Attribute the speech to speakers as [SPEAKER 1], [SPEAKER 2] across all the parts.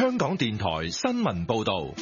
[SPEAKER 1] 香港電台新聞報道。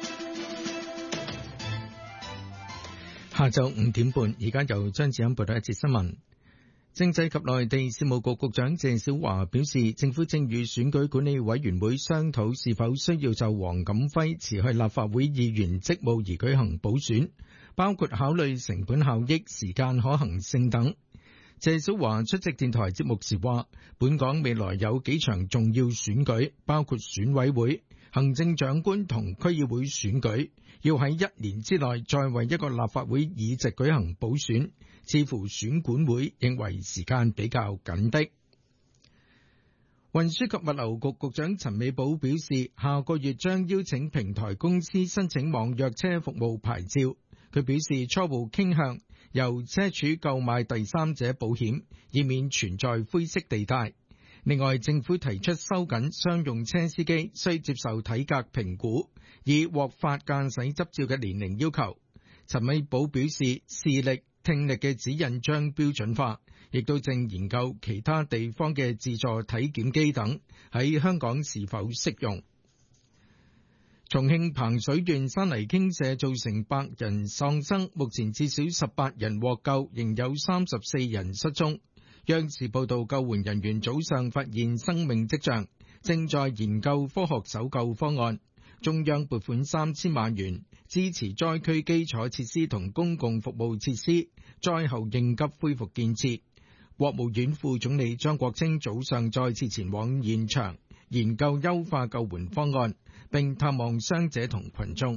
[SPEAKER 2] 下晝5點半，而家由張子欣報道一節新聞。政制及內地事務局局長謝小華表示，政府正與選舉管理委員會商討是否需要就黃錦輝辭去立法會議員職務而舉行補選，包括考慮成本效益、時間可行性等。謝小華出席電台節目時話，本港未來有幾場重要選舉，包括選委會、行政長官同區議會選舉，要喺1年之內再為一個立法會議席舉行補選，似乎選管會認為時間比較緊迫。運輸及物流局局長陳美寶表示，下個月將邀請平台公司申請網約車服務牌照。佢表示初步傾向由車主購買第三者保險，以免存在灰色地帶。另外，政府提出收緊商用車司機需接受體格評估，以獲發駕駛執照嘅年齡要求。陳美寶表示，視力、聽力嘅指引將標準化，亦都正研究其他地方嘅自助體檢機等喺香港是否適用。重慶彭水縣山泥傾瀉造成8人喪生，目前至少18人獲救，仍有34人失蹤。央視報道，救援人員早上發現生命跡象，正在研究科學搜救方案。中央撥款3000萬元支持災區基礎設施同公共服務設施災後應急恢復建設。國務院副總理張國清早上再次前往現場研究優化救援方案，並探望傷者同群眾。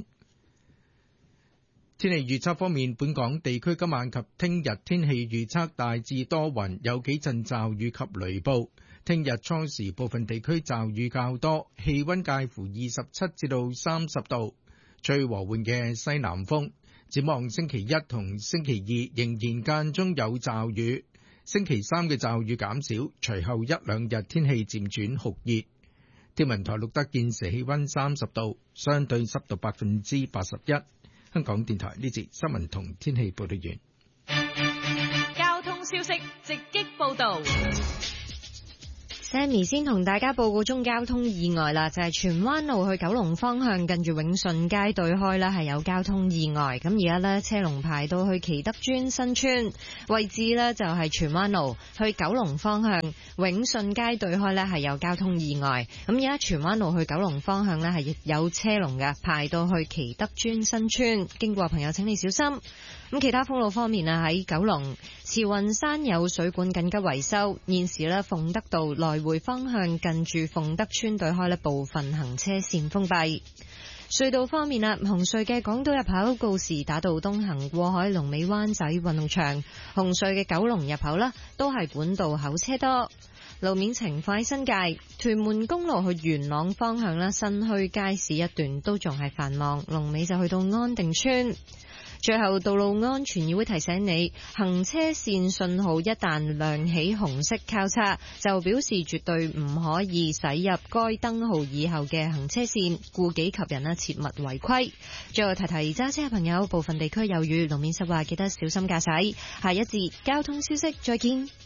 [SPEAKER 2] 天氣預測方面，本港地區今晚及聽日天氣預測大致多雲，有幾陣驟雨及雷暴。聽日初時部分地區驟雨較多，氣溫介乎27至到30度，吹和緩嘅西南風。展望星期一同星期二仍然間中有驟雨，星期三嘅驟雨減少，隨後一兩日天氣漸轉酷熱。天文台錄得現時氣溫30度，相對濕度81%。香港電台呢節新聞同天氣報道完。
[SPEAKER 3] 交通消息直擊報道。
[SPEAKER 4] Sammy 先同大家報告中交通意外啦，就係荃灣路去九龍方向近住永順街對開啦，係有交通意外。咁而家呢，車龍排到去祈德邨新村位置呢，就係荃灣路去九龍方向永順街對開呢，係有交通意外。咁而家荃灣路去九龍方向呢，係有車龍嘅，排到去祈德邨新村，經過朋友請你小心。咁其他封路方面啊，喺九龍慈雲山有水管緊急維修，現時呢，鳳德道來回方向近住鳳德村對開呢，部分行車線封閉。隧道方面啊，紅隧嘅港島入口告士打道東行過海龍尾灣仔運動場，紅隧嘅九龍入口呢，都係管道口車多。路面情況喺新界屯門公路去元朗方向呢，新墟街市一段都仲係繁忙，龍尾就去到安定村。最後，道路安全議會提醒你，行車線信號一旦亮起紅色交叉，就表示絕對唔可以駛入該燈號以後嘅行車線，顧己及人切勿違規。最後提提揸車嘅朋友，部分地區有雨，路面濕滑，記得小心駕駛。下一節交通消息，再見。